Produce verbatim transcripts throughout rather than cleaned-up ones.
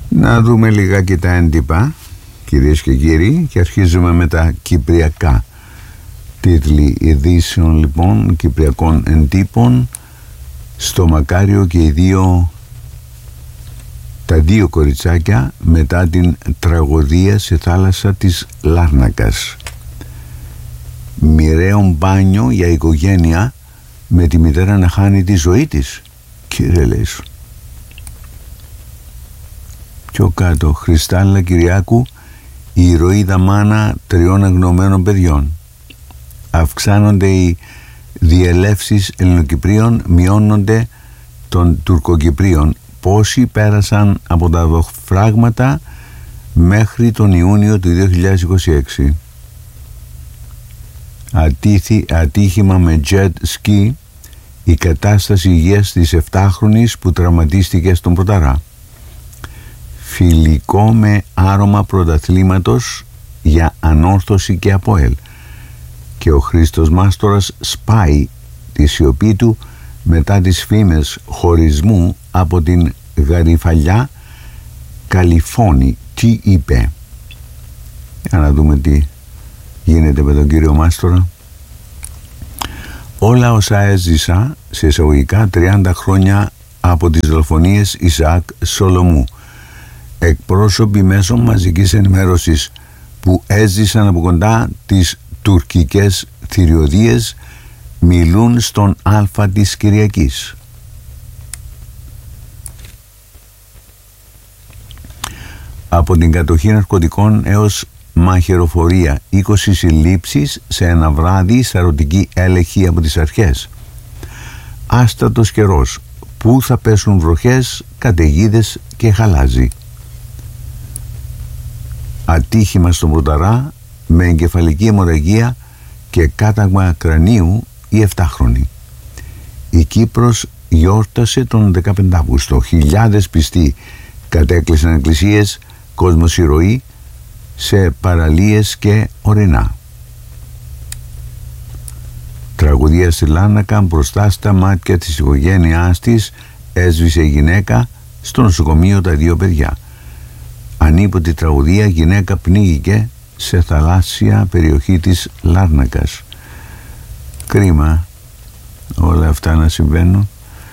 Να δούμε λιγάκι τα έντυπα, κυρίες και κύριοι, και αρχίζουμε με τα κυπριακά. Τίτλοι ειδήσεων λοιπόν, κυπριακών εντύπων. Στο Μακάριο και οι δύο, τα δύο κοριτσάκια μετά την τραγωδία σε θάλασσα της Λάρνακας. Μοιραίο μπάνιο για οικογένεια με τη μητέρα να χάνει τη ζωή της. Κύριε Λέησο. Πιο κάτω, Χριστάλλα Κυριάκου, η ηρωίδα μάνα τριών αγνωμένων παιδιών. Αυξάνονται οι διελεύσεις Ελληνοκυπρίων, μειώνονται των Τουρκοκυπρίων. Πόσοι πέρασαν από τα δοφράγματα μέχρι τον Ιούνιο του δύο χιλιάδες είκοσι έξι. Ατύχη, ατύχημα με jet ski, η κατάσταση υγείας της επτάχρονης που τραυματίστηκε στον Πρωταρά. Φιλικό με άρωμα πρωταθλήματος για Ανόρθωση και ΑΠΟΕΛ. Και ο Χρήστος Μάστορας σπάει τη σιωπή του μετά τις φήμες χωρισμού από την Γαριφαλιά Καλιφώνη. Τι είπε? Για να δούμε τι γίνεται με τον κύριο Μάστορα. Όλα όσα έζησα σε εισαγωγικά τριάντα χρόνια από τις δολοφονίες Ισαάκ Σολομού. Εκπρόσωποι μέσων μαζικής ενημέρωσης που έζησαν από κοντά τις τουρκικές θηριωδίες μιλούν στον Αλφα της Κυριακής. Από την κατοχή ναρκωτικών έως μαχαιροφορία, είκοσι συλλήψεις σε ένα βράδυ, σαρωτική έλεγχη από τις αρχές. Άστατος καιρός, πού θα πέσουν βροχές, καταιγίδες και χαλάζι. Ατύχημα στον Πρωταρά με εγκεφαλική αιμορραγία και κάταγμα κρανίου η επτάχρονη. Η Κύπρος γιόρτασε τον δεκαπέντε Αυγούστου. Χιλιάδες πιστοί κατέκλυσαν εκκλησίες, κόσμος ηρωή σε παραλίες και ορεινά. Τραγωδία στη Λάρνακα, μπροστά στα μάτια της οικογένειάς της έσβησε η γυναίκα, στο νοσοκομείο τα δύο παιδιά. Ανίποτη τραγωδία, γυναίκα πνίγηκε σε θαλάσσια περιοχή της Λάρνακας. Κρίμα όλα αυτά να συμβαίνουν.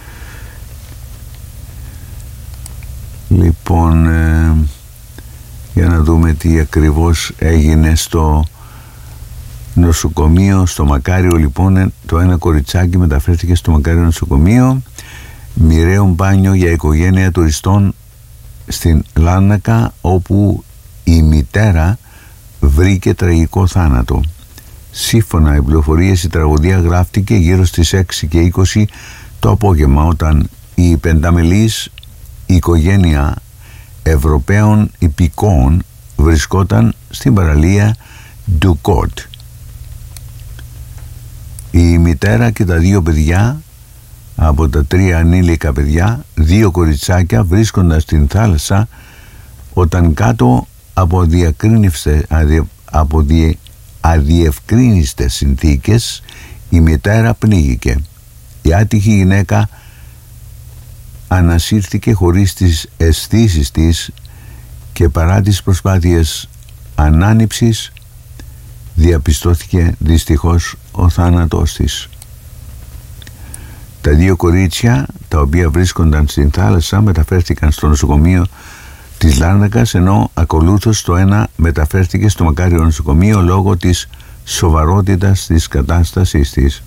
Λοιπόν, ε, για να δούμε τι ακριβώς έγινε στο νοσοκομείο, στο Μακάριο. Λοιπόν, το ένα κοριτσάκι μεταφέρθηκε στο Μακάριο νοσοκομείο. Μοιραίο μπάνιο για οικογένεια τουριστών στην Λάρνακα, όπου η μητέρα βρήκε τραγικό θάνατο. Σύμφωνα οι πληροφορίες, η τραγωδία γράφτηκε γύρω στις έξι και είκοσι το απόγευμα, όταν η πενταμελής οικογένεια Ευρωπαίων υπηκόων βρισκόταν στην παραλία Ντουκότ. Η μητέρα και τα δύο παιδιά, από τα τρία ανήλικα παιδιά, δύο κοριτσάκια, βρίσκονταν στην θάλασσα όταν κάτω από, από δι, αδιευκρίνιστες συνθήκες η μητέρα πνίγηκε. Η άτυχη γυναίκα ανασύρθηκε χωρίς τις αισθήσεις της και παρά τις προσπάθειες ανάνυψης διαπιστώθηκε δυστυχώς ο θάνατός της. Τα δύο κορίτσια, τα οποία βρίσκονταν στην θάλασσα, μεταφέρθηκαν στο νοσοκομείο της Λάρνακας, ενώ ακολούθως το ένα μεταφέρθηκε στο Μακάριο νοσοκομείο λόγω της σοβαρότητας της κατάστασής της.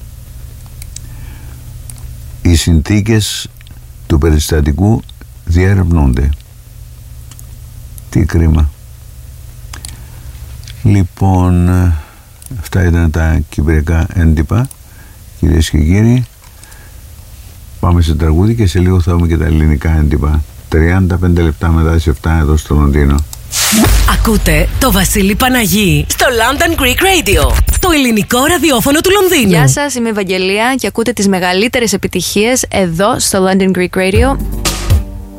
Οι συνθήκες του περιστατικού διερευνούνται. Τι κρίμα. Λοιπόν, αυτά ήταν τα κυπριακά έντυπα, κυρίες και κύριοι. Πάμε σε τραγούδι και σε λίγο θα δούμε και τα ελληνικά έντυπα. τριάντα πέντε λεπτά μετά τις επτά εδώ στο Λονδίνο. Ακούτε το Βασίλη Παναγί στο London Greek Radio, το ελληνικό ραδιόφωνο του Λονδίνου. Γεια σας, είμαι η Ευαγγελία και ακούτε τις μεγαλύτερες επιτυχίες εδώ στο London Greek Radio.